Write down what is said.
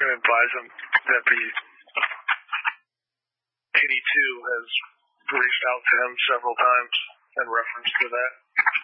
can advise him that the 82 has reached out to him several times in reference to that.